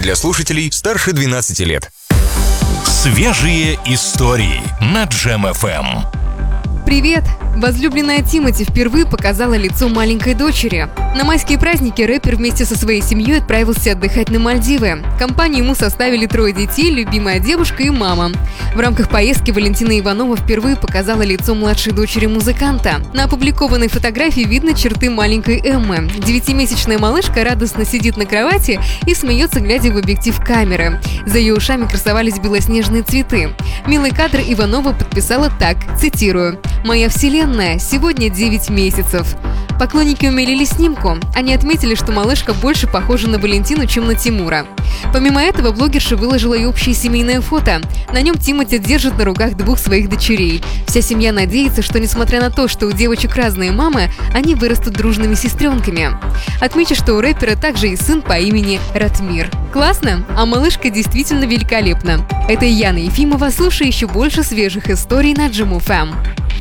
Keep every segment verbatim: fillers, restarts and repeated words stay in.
для слушателей старше двенадцати лет. Свежие истории на Джем эф эм. Привет! Возлюбленная Тимати впервые показала лицо маленькой дочери. На майские праздники рэпер вместе со своей семьей отправился отдыхать на Мальдивы. Компанию ему составили трое детей, любимая девушка и мама. В рамках поездки Валентина Иванова впервые показала лицо младшей дочери музыканта. На опубликованной фотографии видно черты маленькой Эммы. Девятимесячная малышка радостно сидит на кровати и смеется, глядя в объектив камеры. За ее ушами красовались белоснежные цветы. Милый кадр Иванова подписала так, цитирую: «Моя вселенная, сегодня девять месяцев». Поклонники умилили снимку. Они отметили, что малышка больше похожа на Валентину, чем на Тимура. Помимо этого, блогерша выложила и общее семейное фото. На нем Тимати держит на руках двух своих дочерей. Вся семья надеется, что, несмотря на то, что у девочек разные мамы, они вырастут дружными сестренками. Отмечу, что у рэпера также и сын по имени Ратмир. Классно? А малышка действительно великолепна. Это Яна Ефимова. Слушай еще больше свежих историй на Джем эф эм.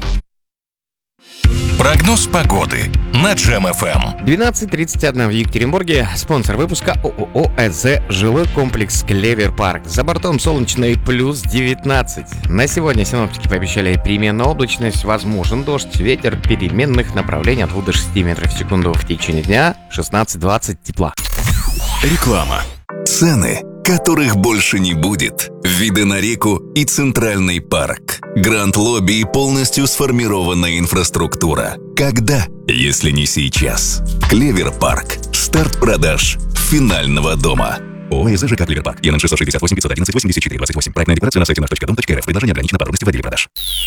Прогноз погоды на Джем эф эм. двенадцать тридцать один в Екатеринбурге. Спонсор выпуска ООО «ЭЗ», жилой комплекс «Клевер Парк». За бортом солнечный плюс девятнадцать. На сегодня синоптики пообещали переменную облачность, возможен дождь, ветер переменных направлений от двух до шести метров в секунду. В течение дня шестнадцать-двадцать тепла. Реклама. Цены, которых больше не будет. Виды на реку и Центральный парк. Гранд-лобби и полностью сформированная инфраструктура. Когда, если не сейчас? Клевер Парк. Старт продаж финального дома. ООО «ЭЗ ЖК Клевер Парк». ЕН шестьсот шестьдесят восемь пятьсот одиннадцать восемьдесят четыре двадцать восемь. Проектная декларация на сайте наш точка дом точка рф. Предложение ограничено по трудности владельца продаж.